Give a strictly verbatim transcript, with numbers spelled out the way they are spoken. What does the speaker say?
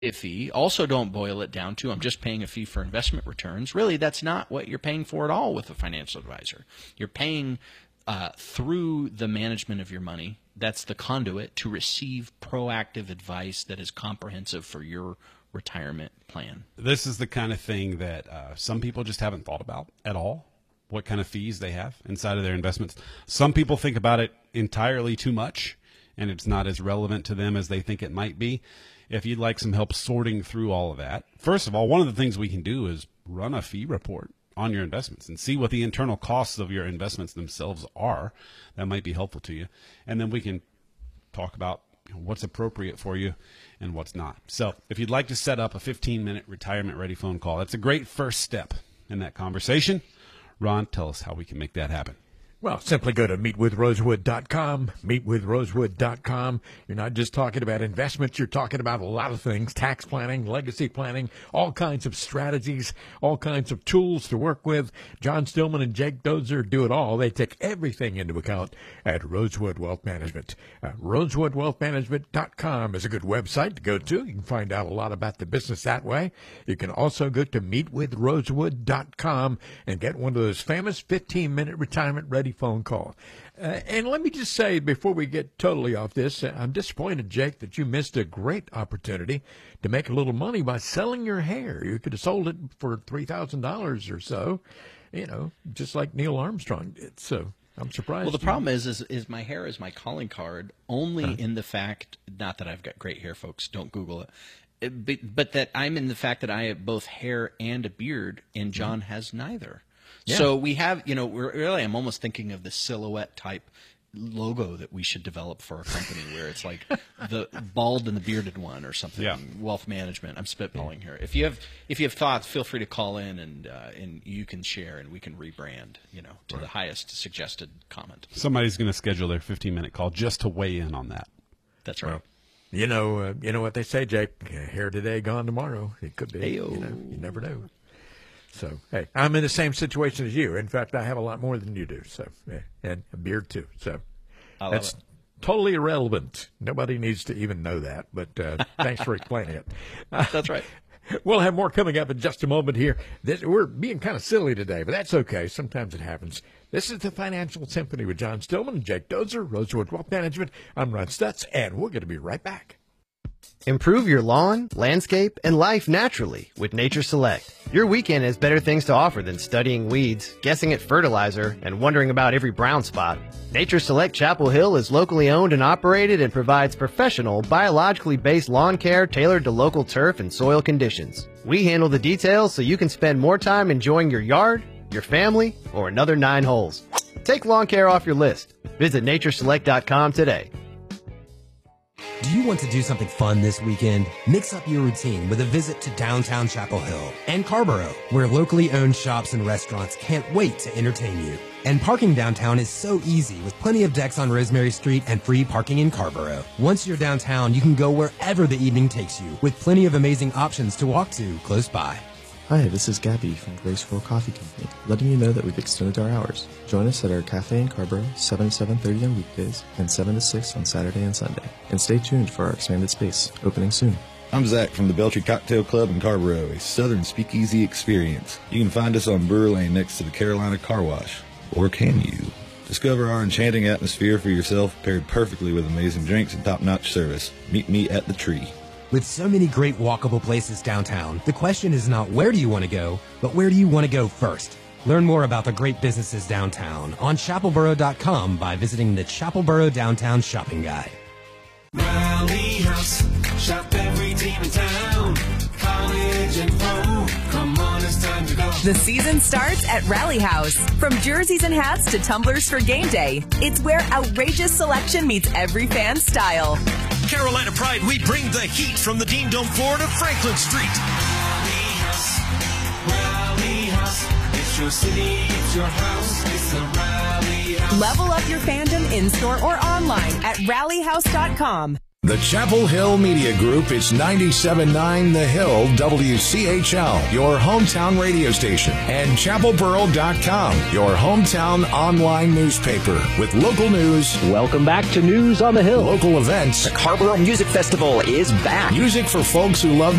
a fee. Also, don't boil it down to I'm just paying a fee for investment returns. Really, that's not what you're paying for at all with a financial advisor. You're paying uh, through the management of your money. That's the conduit to receive proactive advice that is comprehensive for your retirement plan. This is the kind of thing that uh, some people just haven't thought about at all, what kind of fees they have inside of their investments. Some people think about it entirely too much, and it's not as relevant to them as they think it might be. If you'd like some help sorting through all of that, first of all, one of the things we can do is run a fee report on your investments and see what the internal costs of your investments themselves are. That might be helpful to you. And then we can talk about what's appropriate for you and what's not. So if you'd like to set up a fifteen-minute retirement-ready phone call, that's a great first step in that conversation. Ron, tell us how we can make that happen. Well, simply go to meet with rosewood dot com, meet with rosewood dot com. You're not just talking about investments. You're talking about a lot of things, tax planning, legacy planning, all kinds of strategies, all kinds of tools to work with. John Stillman and Jake Dozer do it all. They take everything into account at Rosewood Wealth Management. Uh, rosewood wealth management dot com is a good website to go to. You can find out a lot about the business that way. You can also go to meet with rosewood dot com and get one of those famous fifteen-minute retirement-ready phone call. Uh, and let me just say, before we get totally off this, uh, I'm disappointed, Jake, that you missed a great opportunity to make a little money by selling your hair. You could have sold it for three thousand dollars or so, you know, just like Neil Armstrong did. So I'm surprised. Well, the problem is, is, is my hair is my calling card only Huh? in the fact, not that I've got great hair, folks, don't Google it, it but, but that I'm in the fact that I have both hair and a beard, and John mm-hmm. has neither. Yeah. So we have, you know, we're, really, I'm almost thinking of the silhouette type logo that we should develop for our company, where it's like the bald and the bearded one or something. Yeah. Wealth management. I'm spitballing here. If you have, if you have thoughts, feel free to call in and uh, and you can share, and we can rebrand, you know, to right. the highest suggested comment. Somebody's going to schedule their fifteen-minute call just to weigh in on that. That's right. Well, you know, uh, you know what they say, Jake. Hair today, gone tomorrow. It could be. Hey-o. You know, you never know. So, hey, I'm in the same situation as you. In fact, I have a lot more than you do. So, yeah, and a beard, too. So, that's it. totally irrelevant. Nobody needs to even know that. But uh, thanks for explaining it. Uh, that's right. We'll have more coming up in just a moment here. This, we're being kind of silly today, but that's okay. Sometimes it happens. This is the Financial Symphony with John Stillman and Jake Dozer, Rosewood Wealth Management. I'm Ron Stutz, and we're going to be right back. Improve your lawn, landscape, and life naturally with Nature Select. Your weekend has better things to offer than studying weeds, guessing at fertilizer, and wondering about every brown spot. Nature Select Chapel Hill is locally owned and operated and provides professional, biologically based lawn care tailored to local turf and soil conditions. We handle the details so you can spend more time enjoying your yard, your family, or another nine holes. Take lawn care off your list. Visit nature select dot com today. Do you want to do something fun this weekend? Mix up your routine with a visit to downtown Chapel Hill and Carborough, where locally owned shops and restaurants can't wait to entertain you. And parking downtown is so easy with plenty of decks on Rosemary Street and free parking in Carborough. Once you're downtown, you can go wherever the evening takes you with plenty of amazing options to walk to close by. Hi, this is Gabby from Graceful Coffee Company, letting you know that we've extended our hours. Join us at our cafe in Carborough, seven to seven thirty on weekdays and seven to six on Saturday and Sunday. And stay tuned for our expanded space, opening soon. I'm Zach from the Beltry Cocktail Club in Carborough, a southern speakeasy experience. You can find us on Brewer Lane next to the Carolina Car Wash. Or can you? Discover our enchanting atmosphere for yourself, paired perfectly with amazing drinks and top-notch service. Meet me at the Tree. With so many great walkable places downtown, the question is not where do you want to go, but where do you want to go first? Learn more about the great businesses downtown on chapel borough dot com by visiting the Chapelboro Downtown Shopping Guide. Rally House, shop every team in town, college and pro, come on, it's time to go. The season starts at Rally House. From jerseys and hats to tumblers for game day, it's where outrageous selection meets every fan's style. Carolina Pride, we bring the heat from the Dean Dome floor to Franklin Street. Rally House, Rally House, it's your city, it's your house, it's the Rally House. Level up your fandom in-store or online at rally house dot com. the Chapel Hill Media Group is ninety-seven point nine The Hill W C H L, your hometown radio station, and chapel borough dot com, your hometown online newspaper with local news. Welcome back to News on the Hill. Local events. The Carrboro Music Festival is back. Music for folks who love